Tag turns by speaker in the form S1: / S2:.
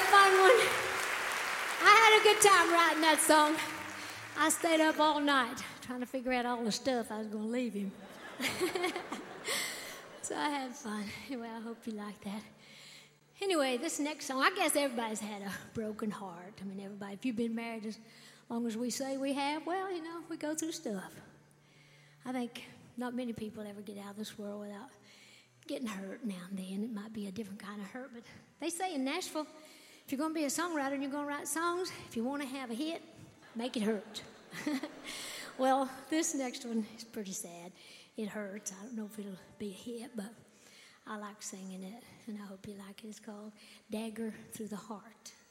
S1: fun one. I had a good time writing that song. I stayed up all night trying to figure out all the stuff I was going to leave him. So I had fun. Anyway, I hope you like that. Anyway, this next song, I guess everybody's had a broken heart. I mean, everybody, if you've been married as long as we say we have, well, you know, we go through stuff. I think not many people ever get out of this world without getting hurt now and then. It might be a different kind of hurt, but they say in Nashville, if you're going to be a songwriter and you're going to write songs, if you want to have a hit, make it hurt. Well, this next one is pretty sad. It hurts. I don't know if it'll be a hit, but I like singing it, and I hope you like it. It's called Dagger Through the Heart.